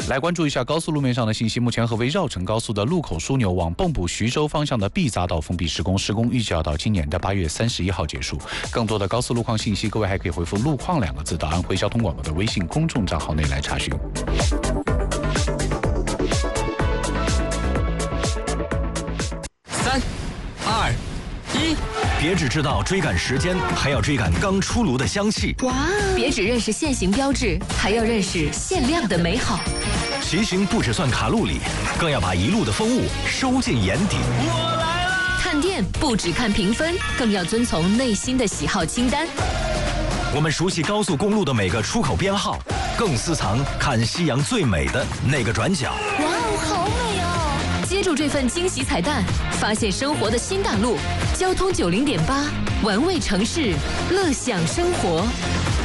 来关注一下高速路面上的信息。目前合肥绕城高速的路口枢纽往蚌埠徐州方向的 B 匝道封闭施工，预计要到今年的8月31号结束。更多的高速路况信息，各位还可以回复"路况"2个字到安徽交通广播的微信公众账号内来查询。 3、2、1， 别只知道追赶时间，还要追赶刚出炉的香气。 哇！别只认识限行标志，还要认识限量的美好。 骑行不只算卡路里，更要把一路的风物收进眼底。 我来了！ 看店不只看评分，更要遵从内心的喜好清单。 我们熟悉高速公路的每个出口编号，更私藏看夕阳最美的那个转角。 哇哦，好美哦！接住这份惊喜彩蛋，发现生活的新大陆。交通90.8，玩味城市，乐享生活。